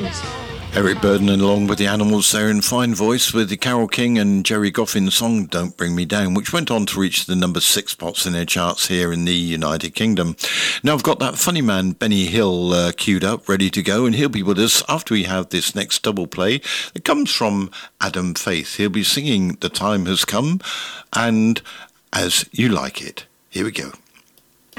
Eric Burden along with the Animals there in fine voice with the Carole King and Jerry Goffin song Don't Bring Me Down, which went on to reach the number 6 spots in their charts here in the United Kingdom. Now I've got that funny man Benny Hill queued up, ready to go, and he'll be with us after we have this next double play. It comes from Adam Faith. He'll be singing The Time Has Come and As You Like It. Here we go.